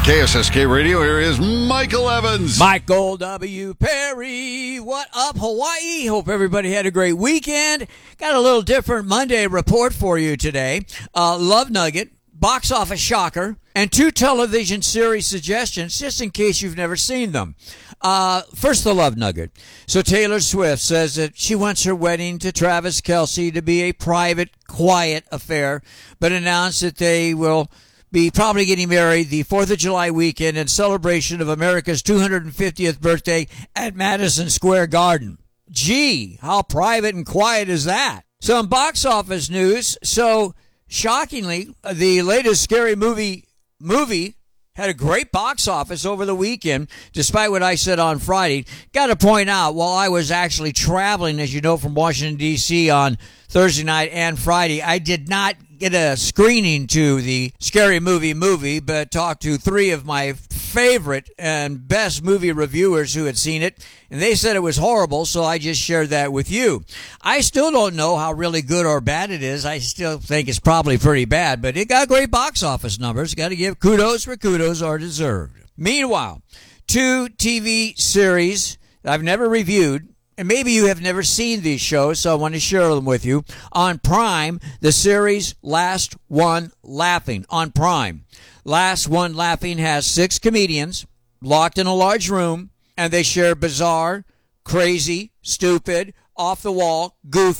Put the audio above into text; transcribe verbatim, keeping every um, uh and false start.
K S S K Radio, here is Michael Evans. Michael W. Perry. What up, Hawaii? Hope everybody had a great weekend. Got a little different Monday report for you today. Uh, Love Nugget, box office shocker, and two television series suggestions, just in case you've never seen them. Uh, first, the Love Nugget. So Taylor Swift says that she wants her wedding to Travis Kelce to be a private, quiet affair, but announced that they will be probably getting married the fourth of July weekend in celebration of America's two hundred fiftieth birthday at Madison Square Garden. Gee, how private and quiet is that? Some box office news. So, shockingly, the latest Scary Movie movie had a great box office over the weekend, despite what I said on Friday. Got to point out, while I was actually traveling, as you know, from Washington, D C on Thursday night and Friday, I did not get a screening to the Scary Movie movie, but talked to three of my favorite and best movie reviewers who had seen it, and they said it was horrible, so I just shared that with you. I still don't know how really good or bad it is. I still think it's probably pretty bad, but it got great box office numbers. Got to give kudos where kudos are deserved. Meanwhile, two T V series I've never reviewed, and maybe you have never seen these shows, so I want to share them with you. On Prime, the series Last One Laughing. On Prime. Last One Laughing has six comedians locked in a large room, and they share bizarre, crazy, stupid, off-the-wall, goofy,